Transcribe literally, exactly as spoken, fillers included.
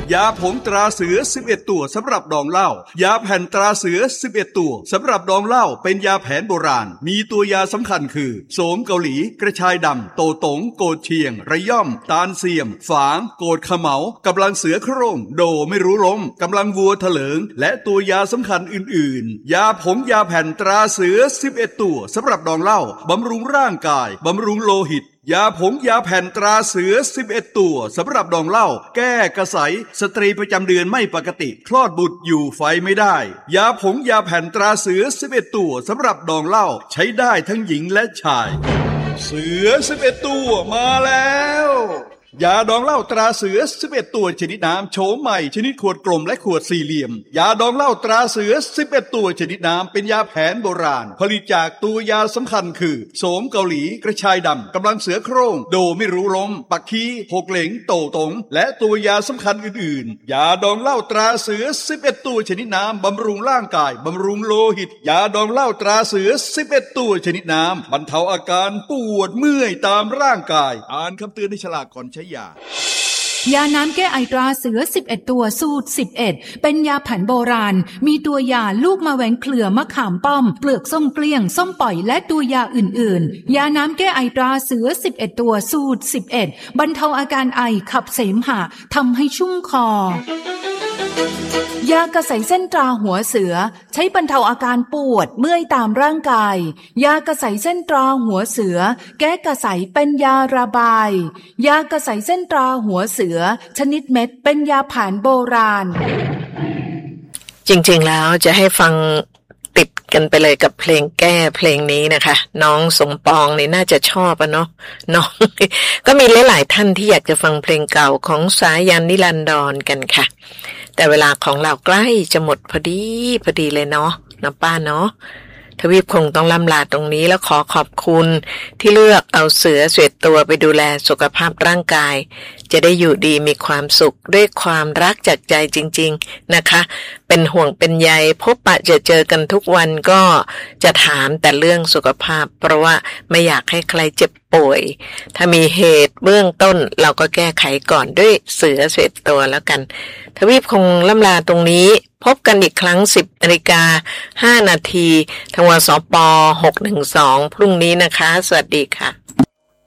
ยาผงตราเสือสิบเอ็ดตัวสำหรับดองเหล้ายาแผ่นตราเสือสิบเอ็ดตัวสำหรับดองเหล้าเป็นยาแผนโบราณมีตัวยาสำคัญคือโสมเกาหลีกระชายดำโตตงโกดเชียงระย่อมตาลเสียมฝางโกดขเหมากำลังเสือโคร่งโดไม่รู้ล้มกำลังวัวเถลิงและตัวยาสำคัญอื่นๆยาผงยาแผ่นตราเสือสิบเอ็ดตัวสำหรับดองเหล้าบำรุงร่างกายบำรุงโลหิตยาผงยาแผ่นตราเสือสิบเอ็ดตัวสำหรับดองเหล้าแก้กระสายสตรีประจำเดือนไม่ปกติคลอดบุตรอยู่ไฟไม่ได้ยาผงยาแผ่นตราเสือสิบเอ็ดตัวสำหรับดองเหล้าใช้ได้ทั้งหญิงและชายเสือสิบเอ็ดตัวมาแล้วยาดองเหล้าตราเสือสิบเอ็ดตัวชนิดน้ำโฉมใหม่ชนิดขวดกลมและขวดสี่เหลี่ยมยาดองเหล้าตราเสือสิบเอ็ดตัวชนิดน้ำเป็นยาแผนโบราณผลิตจากตัวยาสำคัญคือโสมเกาหลีกระชายดำกำลังเสือโคร่งโดไม่รู้ล้มปักคีหกเหลงโตตงและตัวยาสำคัญอื่นๆยาดองเหล้าตราเสือสิบเอ็ดตัวชนิดน้ำบำรุงร่างกายบำรุงโลหิตยาดองเหล้าตราเสือสิบเอ็ดตัวชนิดน้ำบรรเทาอาการปวดเมื่อยตามร่างกายอ่านคำเตือนในฉลากก่อนใช้ยายาน้ำแก้ไอตราเสือสิบเอ็ดตัวสูตรสิบเอ็ดเป็นยาแผนโบราณมีตัวยาลูกมะแหวงเครือมะขามป้อมเปลือกส้มเกลี้ยงส้มปล่อยและตัวยาอื่นๆยาน้ำแก้ไอตราเสือสิบเอ็ดตัวสูตรสิบเอ็ดบรรเทาอาการไอขับเสมหะทำให้ชุ่มคอยากระใสเส้นตราหัวเสือใช้บรรเทาอาการปวดเมื่อยตามร่างกายยากระใสเส้นตราหัวเสือแก้กระใสเป็นยาระบายยากระใสเส้นตราหัวเสือชนิดเม็ดเป็นยาแผนโบราณจริงๆแล้วจะให้ฟังติดกันไปเลยกับเพลงแก้เพลงนี้นะคะน้องสมปองนี่น่าจะชอบอ่ะเนาะน้อง ก็มีหลายๆท่านที่อยากจะฟังเพลงเก่าของสายันนิรันดรกันค่ะแต่เวลาของเราใกล้จะหมดพอดีพอดีเลยเนาะนะป้าเนาะทวีปคงต้องล่ำลาตรงนี้แล้วขอขอบคุณที่เลือกเอาเสือเสวตตัวไปดูแลสุขภาพร่างกายจะได้อยู่ดีมีความสุขด้วยความรักจากใจจริงๆนะคะเป็นห่วงเป็นใยพบปะเจอเจอกันทุกวันก็จะถามแต่เรื่องสุขภาพเพราะว่าไม่อยากให้ใครเจ็บป่วยถ้ามีเหตุเบื้องต้นเราก็แก้ไขก่อนด้วยเสือเสวตตัวแล้วกันทวีปคงล่ำลาตรงนี้พบกันอีกครั้ง สิบนาฬิกาห้านาทีทางวสปหกหนึ่งสองพรุ่งนี้นะคะสวัสดีค่ะ